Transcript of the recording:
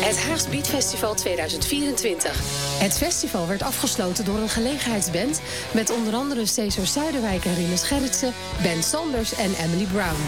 Het Haags Beatfestival 2024. Het festival werd afgesloten door een gelegenheidsband met onder andere Cesar Zuiderwijk en Rinus Gerritsen, Ben Sanders en Emily Brown.